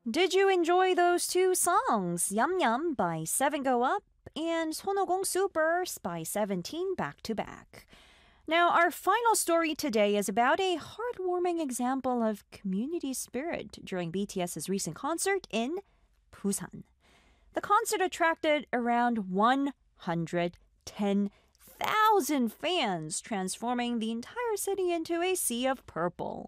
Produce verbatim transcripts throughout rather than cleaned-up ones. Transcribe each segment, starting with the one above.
Did you enjoy those two songs, Yum Yum by Seven Go Up and Sonogong Supers by Seventeen back to back? Now, our final story today is about a heartwarming example of community spirit during BTS's recent concert in Busan. The concert attracted around one hundred ten thousand fans, transforming the entire city into a sea of purple.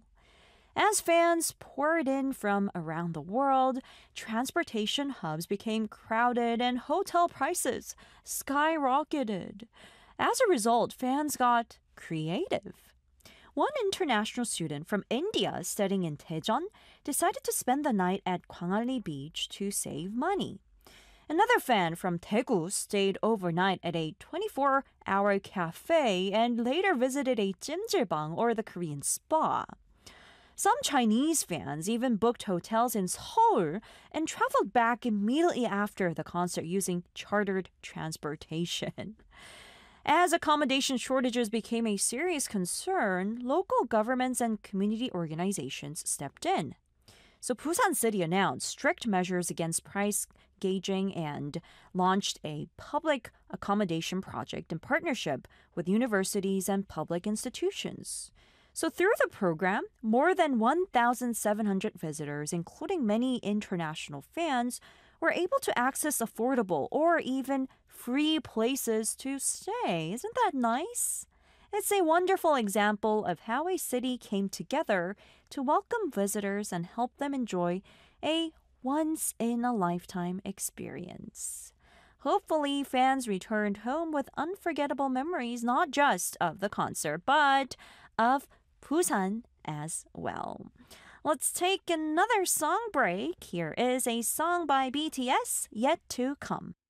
As fans poured in from around the world, transportation hubs became crowded and hotel prices skyrocketed. As a result, fans got creative. One international student from India studying in Daejeon decided to spend the night at Gwangalli Beach to save money. Another fan from Daegu stayed overnight at a twenty-four hour cafe and later visited a 찜질방 or the Korean spa. Some Chinese fans even booked hotels in Seoul and traveled back immediately after the concert using chartered transportation. As accommodation shortages became a serious concern, local governments and community organizations stepped in. So Busan City announced strict measures against price gauging and launched a public accommodation project in partnership with universities and public institutions. So through the program, more than one thousand seven hundred visitors, including many international fans, were able to access affordable or even free places to stay. Isn't that nice? It's a wonderful example of how a city came together to welcome visitors and help them enjoy a once-in-a-lifetime experience. Hopefully, fans returned home with unforgettable memories, not just of the concert, but of Busan as well. Let's take another song break. Here is a song by B T S, Yet to Come.